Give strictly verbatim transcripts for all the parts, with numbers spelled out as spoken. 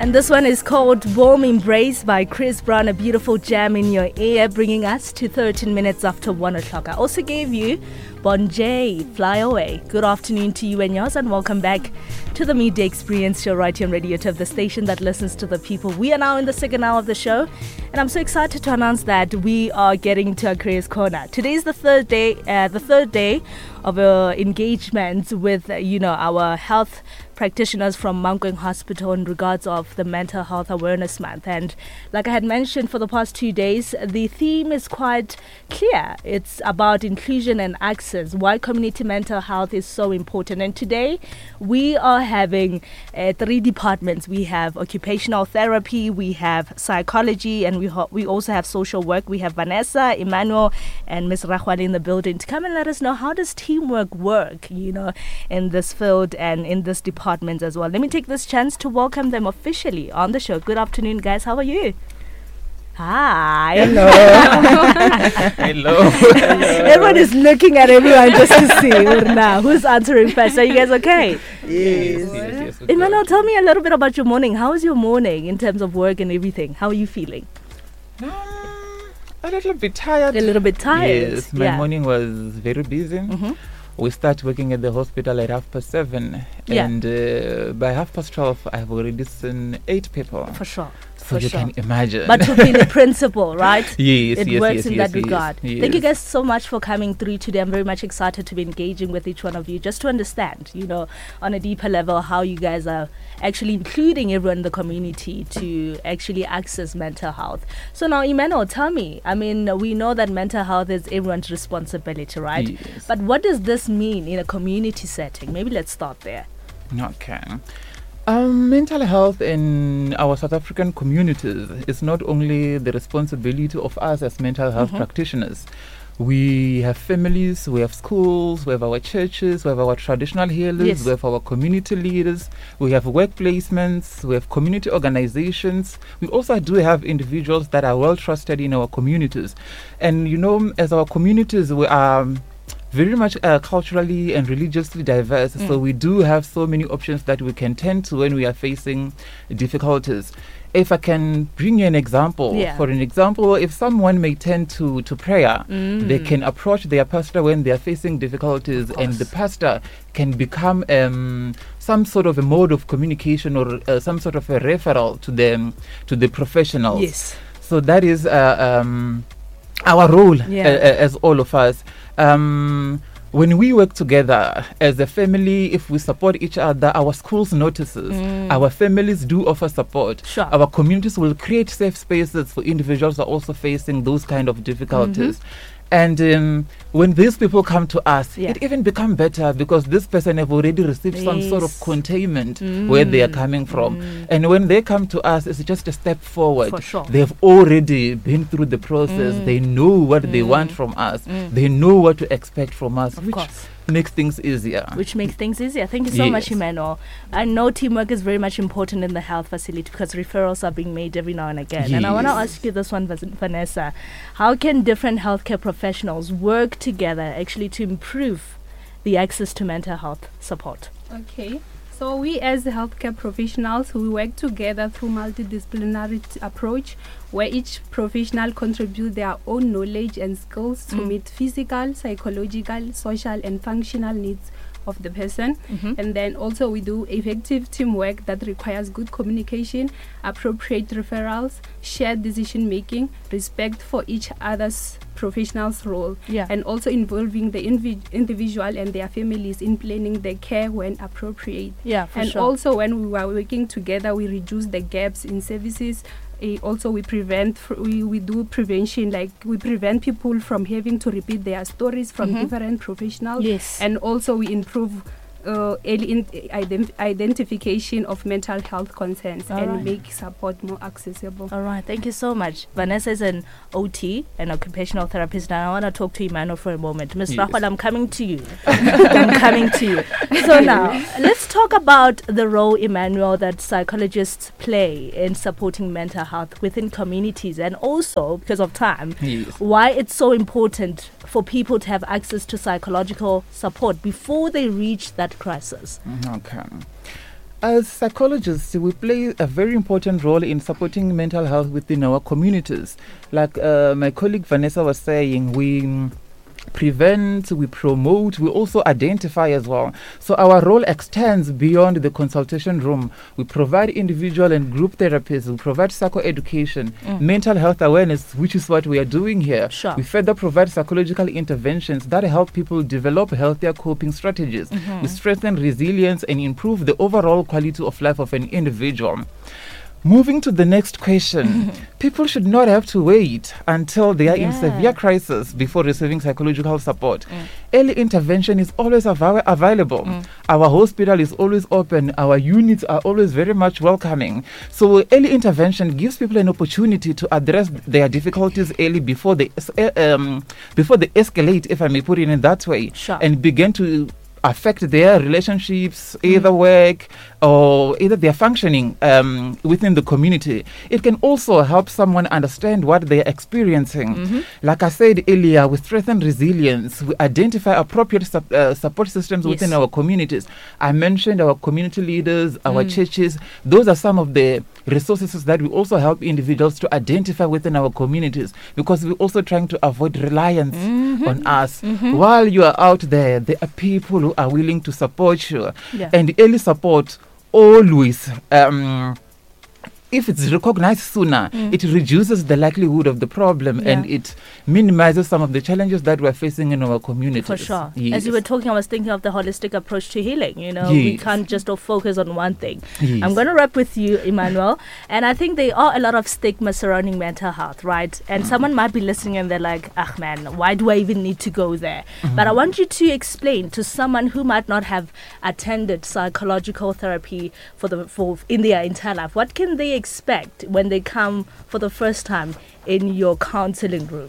And this one is called Warm Embrace by Chris Brown, a beautiful jam in your ear, bringing us to thirteen minutes after one o'clock. I also gave you Bon J, Fly Away. Good afternoon to you and yours, and welcome back to the Midday Experience show right here on Radio T F, the station that listens to the people. We are now in the second hour of the show, and I'm so excited to announce that we are getting to our Careers Corner. Today is the third day, uh, the third day of our engagement with, uh, you know, our health practitioners from Mankweng Hospital in regards of the Mental Health Awareness Month. And like I had mentioned, for the past two days, the theme is quite clear. It's about inclusion and access, why community mental health is so important. And today we are having uh, three departments. We have occupational therapy, we have psychology, and we ho- we also have social work. We have Vanessa, Emmanuel, and Miz Rahwan in the building to come and let us know how does teamwork work, you know, in this field and in this department as well. Let me take this chance to welcome them officially on the show. Good afternoon, guys. How are you? Hi. Hello. Hello. Hello. Everyone is looking at everyone just to see Urna, who's answering first. Are you guys okay? Yes. yes, yes, yes Emmanuel, tell me a little bit about your morning. How was your morning in terms of work and everything? How are you feeling? Um, a little bit tired. A little bit tired. Yes, my yeah. morning was very busy. Mm-hmm. We start working at the hospital at half past seven, yeah. and uh, by half past twelve, I have already seen eight people. For sure. So For you sure. can imagine. But to be the principal, right? Yes, it yes, works yes, in yes, that yes, regard. yes. Thank you guys so much for coming through today. I'm very much excited to be engaging with each one of you, just to understand, you know, on a deeper level, how you guys are actually including everyone in the community to actually access mental health. So now, Emmanuel, tell me, I mean, we know that mental health is everyone's responsibility, right? Yes. But what does this mean in a community setting? Maybe let's start there. Okay. Um, mental health in our South African communities is not only the responsibility of us as mental health Mm-hmm. practitioners. We have families, we have schools, we have our churches, we have our traditional healers, Yes. we have our community leaders, we have work placements, we have community organizations. We also do have individuals that are well trusted in our communities. And you know, as our communities, we are very much uh, culturally and religiously diverse, Mm. so we do have so many options that we can turn to when we are facing difficulties. If I can bring you an example, Yeah. for an example, if someone may turn to, to prayer, Mm. they can approach their pastor when they are facing difficulties, and the pastor can become um, some sort of a mode of communication or uh, some sort of a referral to them, to the professionals. Yes. So that is uh, um, our role Yeah. uh, uh, as all of us. Um, when we work together as a family, if we support each other, our schools notices, Mm. our families do offer support. Sure. Our communities will create safe spaces for individuals who are also facing those kind of difficulties. And um, when these people come to us, Yeah. it even become better because this person have already received some sort of Yes. containment Mm. where they are coming from. Mm. And when they come to us, it's just a step forward. For sure. They've already been through the process. Mm. They know what they Mm. want from us. Mm. They know what to expect from us, Of which course. makes things easier. Which makes things easier. Thank you so much, Yes. Emmanuel. I know teamwork is very much important in the health facility because referrals are being made every now and again. And I want to Yes. ask you this one, Vas- Vanessa. How can different healthcare professionals work together actually to improve the access to mental health support? Okay, so we as healthcare professionals, we work together through multidisciplinary t- approach where each professional contribute their own knowledge and skills to Mm. meet physical, psychological, social and functional needs of the person. Mm-hmm. And then also we do effective teamwork that requires good communication, appropriate referrals, shared decision making, respect for each other's professional's role, Yeah. and also involving the invi- individual and their families in planning the care when appropriate. Yeah, for and sure. also when we are working together, we reduce the gaps in services. Uh, also we prevent fr- we, we do prevention, like we prevent people from having to repeat their stories from Mhm. different professionals. Yes. And also we improve uh, early in, ident- identification of mental health concerns All and right. make support more accessible. All right, thank you so much. Vanessa is an O T, an occupational therapist, and I want to talk to Emmanuel for a moment. Miz Yes. Rahwal, I'm coming to you. I'm coming to you. So now, let's talk about the role, Emmanuel, that psychologists play in supporting mental health within communities, and also, because of time, Yes. why it's so important for people to have access to psychological support before they reach that crisis. Okay. As psychologists, we play a very important role in supporting mental health within our communities. Like uh, my colleague Vanessa was saying, we mm, prevent, we promote, we also identify as well. So our role extends beyond the consultation room. We provide individual and group therapies, we provide psychoeducation, Mm. mental health awareness, which is what we are doing here. Sure. We further provide psychological interventions that help people develop healthier coping strategies. Mhm. We strengthen resilience and improve the overall quality of life of an individual. Moving to the next question, people should not have to wait until they are in Yeah. severe crisis before receiving psychological support. Mm. Early intervention is always av- available. Mm. Our hospital is always open. Our units are always very much welcoming. So early intervention gives people an opportunity to address their difficulties early before they es- uh, um, before they escalate, if I may put it in that way, Sure. and begin to affect their relationships, either work or either their functioning um, within the community. It can also help someone understand what they're experiencing. Mhm. Like I said earlier, we strengthen resilience. We identify appropriate sup- uh, support systems Yes. within our communities. I mentioned our community leaders, our Mm. churches. Those are some of the resources that we also help individuals to identify within our communities, because we're also trying to avoid reliance Mhm. on us. Mhm. While you are out there, there are people who are willing to support you. Yeah. And early support always, um, if it's recognized sooner, Mm. it reduces the likelihood of the problem Yeah. and it minimizes some of the challenges that we're facing in our communities. For sure. Yes. As you were talking, I was thinking of the holistic approach to healing. You know, we Yes. can't just all focus on one thing. Yes. I'm going to wrap with you, Emmanuel. And I think there are a lot of stigma surrounding mental health, right? And Mm. someone might be listening and they're like, ah, man, why do I even need to go there? Mm-hmm. But I want you to explain to someone who might not have attended psychological therapy for the for in their entire life, what can they expect when they come for the first time in your counseling room?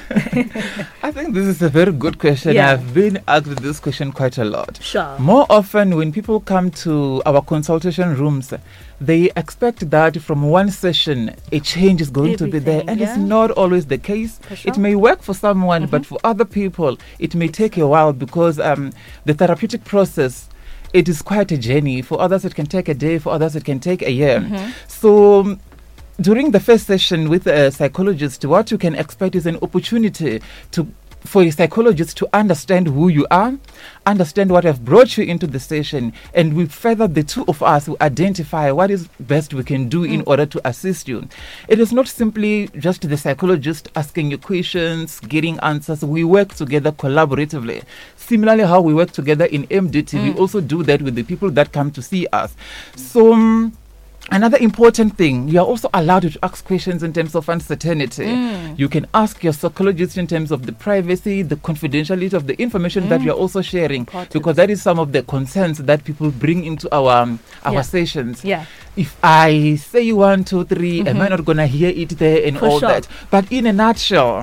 I think this is a very good question. Yeah. I've been asked this question quite a lot. Sure. More often, when people come to our consultation rooms, they expect that from one session, a change is going to be there. Everything, And yeah. it's not always the case. For sure. It may work for someone, Mhm. but for other people, it may take a while because um, the therapeutic process, it is quite a journey. For others, it can take a day. For others, it can take a year. Mhm. So um, during the first session with a psychologist, what you can expect is an opportunity to for a psychologist to understand who you are, understand what have brought you into the session, and we further the two of us will identify what is best we can do in Mm. order to assist you. It is not simply just the psychologist asking you questions, getting answers. We work together collaboratively. Similarly, how we work together in M D T, we Mm. also do that with the people that come to see us. So um, another important thing, you are also allowed to ask questions in terms of uncertainty. Mm. You can ask your psychologist in terms of the privacy, the confidentiality of the information that Mm. you're also sharing, Important. because that is some of the concerns that people bring into our um, our Yeah. sessions. Yeah. If I say one, two, three, am I Mhm. not gonna hear it there and For all sure. that? But in a nutshell,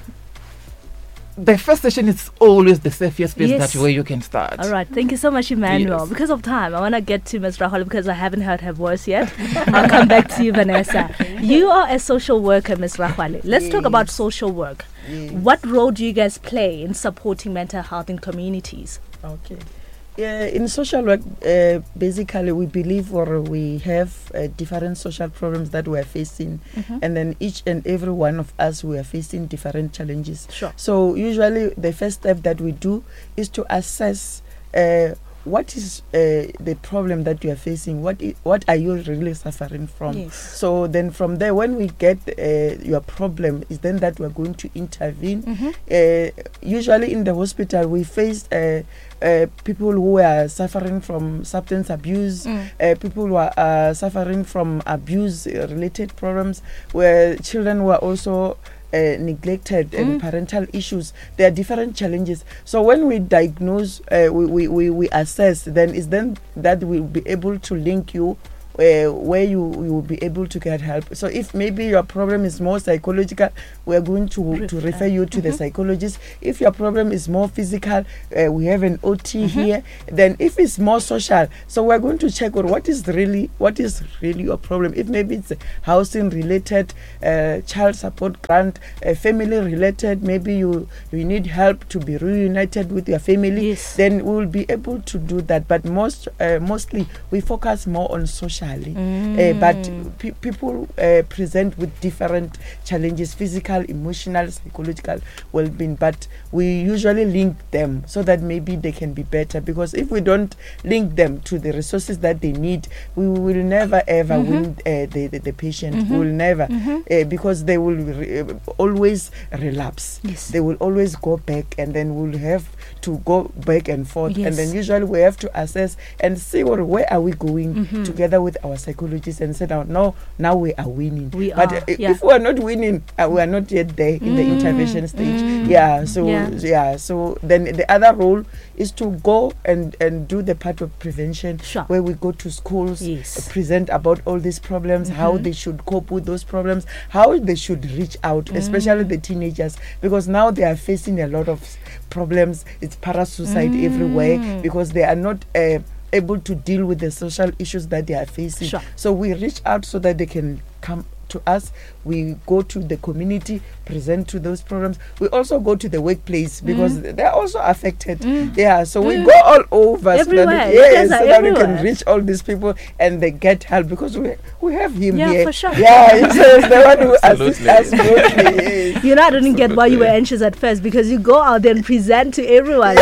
the first session is always the safest place Yes. that where you can start. All right. Thank you so much, Emmanuel. Yes. Because of time, I want to get to Miz Rahul because I haven't heard her voice yet. I'll come back to you, Vanessa. You are a social worker, Miz Rahul. Let's talk about Yes. social work. Yes. What role do you guys play in supporting mental health in communities? Okay. Yeah, in social work, uh, basically we believe or we have uh, different social problems that we are facing, Mhm. and then each and every one of us we are facing different challenges. Sure. So usually the first step that we do is to assess uh, what is uh, the problem that you are facing. What I- what are you really suffering from? Yes. So then from there, when we get uh, your problem, is then that we're going to intervene. Mhm. Uh, usually in the hospital, we face uh, uh, people who are suffering from substance abuse, Mm. uh, people who are uh, suffering from abuse-related problems, where children who are also uh, neglected Mm. and parental issues. There are different challenges. So when we diagnose, uh, we, we, we, we assess, then is then that we'll be able to link you uh, where you, you will be able to get help. So if maybe your problem is more psychological, we're going to, Refer. to refer you to Mm-hmm. the psychologist. If your problem is more physical, uh, we have an O T Mm-hmm. here. Then if it's more social, so we're going to check out what is really what is really your problem. If maybe it's housing related, uh, child support grant, uh, family related, maybe you you need help to be reunited with your family, Yes. then we will be able to do that. But most uh, mostly we focus more on socially. Uh, but Mm. pe- people uh, present with different challenges: physical, emotional, psychological well-being. But we usually link them so that maybe they can be better. Because if we don't link them to the resources that they need, we will never ever Mhm. win uh, the, the the patient. Mhm. We will never, Mhm. uh, because they will re- uh, always relapse. Yes. They will always go back, and then we'll have to go back and forth. Yes. And then usually we have to assess and see what, where are we going Mhm. together with our psychologist and say, now, no, now we are winning. We but are, uh, yeah. if we are not winning, uh, we are not yet there in the Mm, intervention stage. mm, Yeah. So yeah. yeah. So then the other role is to go and and do the part of prevention, Sure. where we go to schools, Yes. uh, present about all these problems, how Mhm. they should cope with those problems, how they should reach out, especially Mm. the teenagers, because now they are facing a lot of s- problems. It's parasuicide Mm. everywhere because they are not uh, able to deal with the social issues that they are facing. Sure. So we reach out so that they can come to us. We go to the community, present to those programs. We also go to the workplace because they're also affected. Mm. Yeah, so we Mm. go all over Everywhere. so that, You yes, guys so are that we everywhere. can reach all these people and they get help because we we have him Yeah, here. for sure. Yeah, he's the one who assists Absolutely. us mostly. Yes. You know, I didn't get why you were Absolutely. anxious at first because you go out there and present to everyone.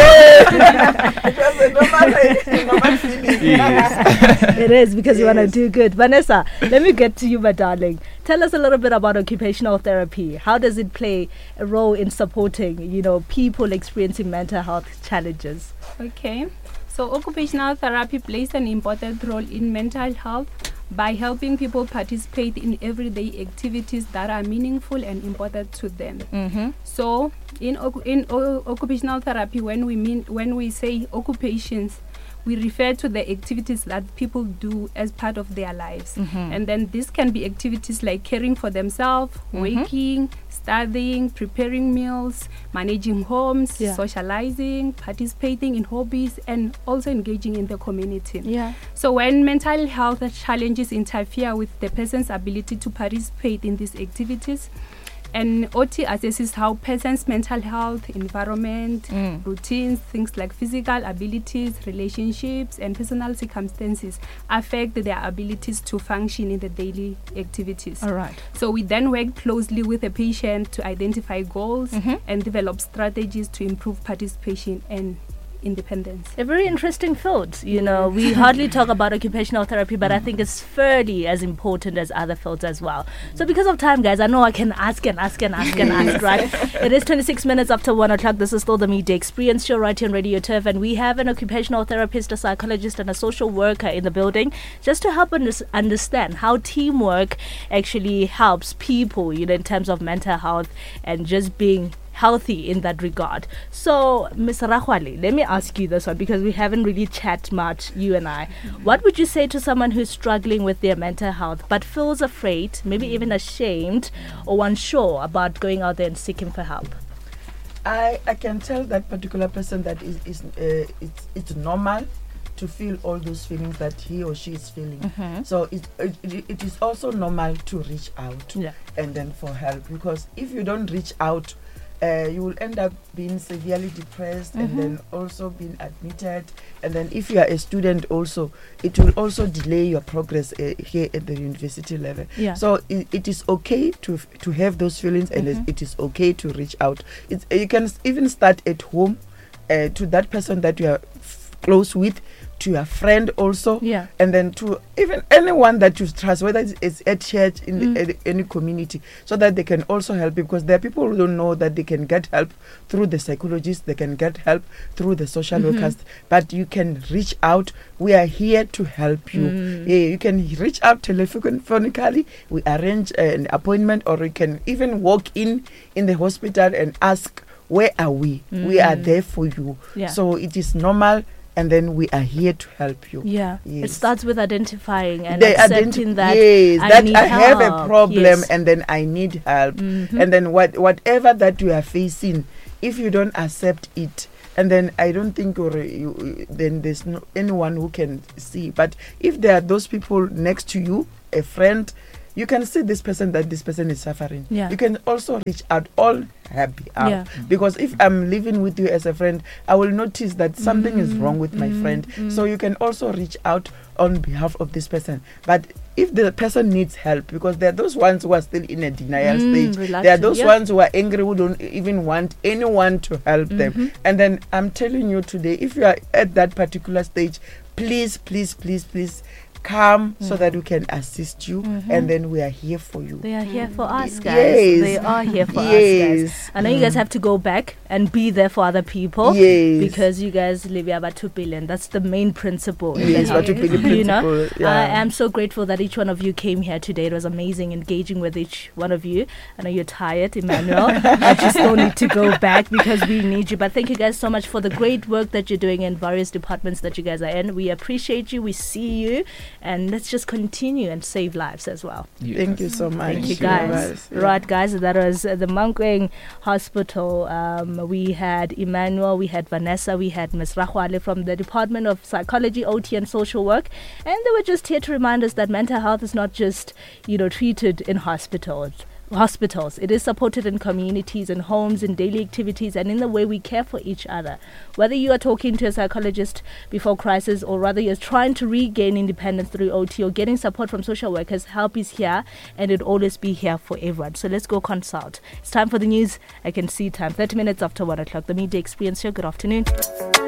It was a normal, a normal feeling. Yes. It is because you want to Yes. do good. Vanessa, let me get to you, my darling. Tell us a little bit about occupational therapy. How does it play a role in supporting, you know, people experiencing mental health challenges? Okay, so occupational therapy plays an important role in mental health by helping people participate in everyday activities that are meaningful and important to them. Mm-hmm. So, in oc- in o- occupational therapy, when we mean when we say occupations, we refer to the activities that people do as part of their lives. Mhm. And then this can be activities like caring for themselves, Mhm. working, studying, preparing meals, managing homes, Yeah. socializing, participating in hobbies, and also engaging in the community. Yeah. So when mental health challenges interfere with the person's ability to participate in these activities, and O T assesses how person's mental health, environment, Mm. routines, things like physical abilities, relationships, and personal circumstances affect their abilities to function in the daily activities. All right. So we then work closely with the patient to identify goals Mhm. and develop strategies to improve participation and independence. A very interesting field. You know, we hardly talk about occupational therapy, but I think it's fairly as important as other fields as well. So because of time, guys, I know I can ask and ask and ask and ask, right? It is twenty-six minutes after one o'clock. This is still the Media Experience show right here on Radio Turf, and we have an occupational therapist, a psychologist, and a social worker in the building just to help us understand how teamwork actually helps people, you know, in terms of mental health and just being healthy in that regard. So, Miz Rakhwali, let me ask you this one because we haven't really chat much, you and I. What would you say to someone who's struggling with their mental health but feels afraid, maybe even ashamed or unsure about going out there and seeking for help? I, I can tell that particular person that is, is uh, it's, it's normal to feel all those feelings that he or she is feeling. Mhm. So it, it, it is also normal to reach out Yeah. and then for help, because if you don't reach out, uh, you will end up being severely depressed Mhm. and then also being admitted. And then if you are a student also, it will also delay your progress uh, here at the university level. Yeah. So it, it is okay to f- to have those feelings, and Mhm. it's- it is okay to reach out. It's, you can s- even start at home uh, to that person that you are f- close with, to your friend also, Yeah. and then to even anyone that you trust, whether it's, it's at church, in Mm. the, at any community, so that they can also help you, because there are people who don't know that they can get help through the psychologists, they can get help through the social Mhm. workers, but you can reach out. We are here to help you. Mm. Yeah, you can reach out telephonically. We arrange an appointment, or you can even walk in in the hospital and ask, where are we? We are Mm. there for you. Yeah. So it is normal and then we are here to help you. Yeah, it Yes. starts with identifying and They accepting identi- that yes, I that need I have a help. problem Yes. and then I need help. Mhm. And then what whatever that you are facing, if you don't accept it, and then I don't think or you, then there's no anyone who can see. But if there are those people next to you, a friend, you can see this person that this person is suffering. Yeah. You can also reach out, all happy out. Yeah. Because if I'm living with you as a friend, I will notice that something is Mm, wrong with my mm, friend. mm. So you can also reach out on behalf of this person. But if the person needs help, because there are those ones who are still in a denial Mm, stage, there are reluctant, those yeah. ones who are angry, who don't even want anyone to help them. Mhm. And then I'm telling you today, if you are at that particular stage, please, please, please, please come so Mm. that we can assist you, Mhm. and then we are here for you. They are here for us, guys. Yes. They are here for us, guys. Yes. I know you guys Mm. have to go back and be there for other people. Yes. Because you guys live here about two billion. That's the main principle. in Yes, the what house. to be the You know, principle. I Yeah. am so grateful that each one of you came here today. It was amazing engaging with each one of you. I know you're tired, Emmanuel. I just don't need to go back because we need you. But thank you guys so much for the great work that you're doing in various departments that you guys are in. We appreciate you. We see you. And let's just continue and save lives as well. Thank you so much. Thank you, Thank you. guys. Yeah. Right, guys, that was uh, the Mankweng Hospital. Um, we had Emmanuel, we had Vanessa, we had Miz Rahwale from the Department of Psychology, O T, and Social Work. And they were just here to remind us that mental health is not just, you know, treated in hospitals. Hospitals. It is supported in communities, in homes, in daily activities, and in the way we care for each other. Whether you are talking to a psychologist before crisis, or rather you're trying to regain independence through O T, or getting support from social workers, help is here, and it'll always be here for everyone. So let's go consult. It's time for the news. I can see time. thirty minutes after one o'clock. The Media Experience Show. Good afternoon.